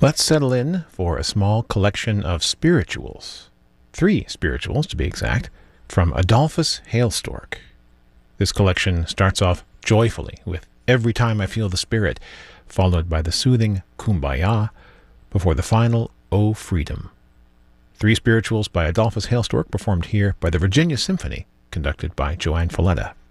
Let's settle in for a small collection of spirituals. 3 spirituals, to be exact, from Adolphus Hailstork. This collection starts off joyfully with Every Time I Feel the Spirit, followed by the soothing Kumbaya, before the final O Freedom. 3 spirituals by Adolphus Hailstork performed here by the Virginia Symphony, conducted by Joanne Falletta.